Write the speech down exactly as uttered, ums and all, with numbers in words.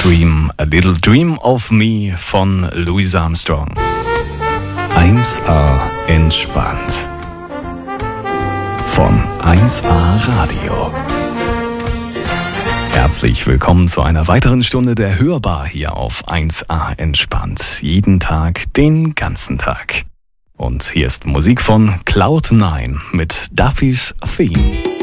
Dream, A Little Dream of Me von Louis Armstrong. eins A entspannt. Von eins A Radio. Herzlich willkommen zu einer weiteren Stunde der Hörbar hier auf eins A entspannt. Jeden Tag, den ganzen Tag. Und hier ist Musik von Cloud nine mit Duffy's Theme.